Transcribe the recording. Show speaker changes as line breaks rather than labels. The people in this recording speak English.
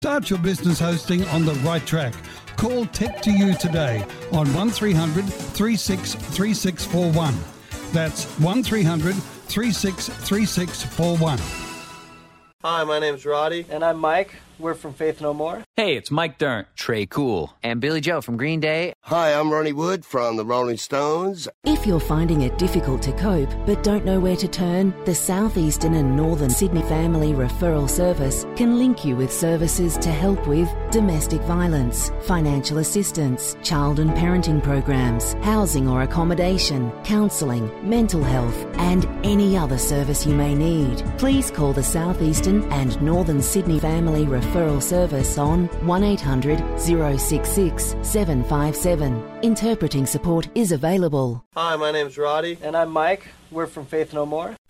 Start your business hosting on the right track. Call Tech to You today on 1300 36 3641. That's 1300 36 3641.
Hi, my name's Roddy.
And I'm Mike. We're from Faith No More.
Hey, it's Mike Dirnt, Trey Cool, and Billy Joe from Green Day.
Hi, I'm Ronnie Wood from the Rolling Stones.
If you're finding it difficult to cope but don't know where to turn, the Southeastern and Northern Sydney Family Referral Service can link you with services to help with domestic violence, financial assistance, child and parenting programs, housing or accommodation, counselling, mental health, and any other service you may need. Please call the Southeastern and Northern Sydney Family Referral Service on 1800 066 757. Interpreting support is available.
Hi, my name's Roddy.
And I'm Mike. We're from Faith No More.